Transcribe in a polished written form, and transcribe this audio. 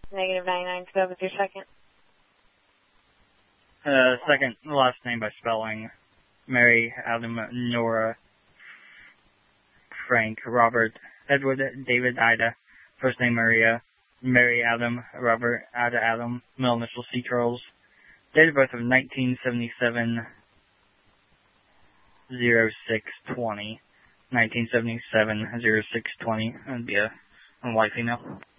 Negative 99, so with your second. Second, last name by spelling. Mary, Adam, Nora, Frank, Robert, Edward, David, Ida. First name Maria. Mary, Adam, Robert, Ada, Adam. Middle initial C. Charles. Date of birth of 1977, 06/20. 1977, 06/20. That'd be a white female.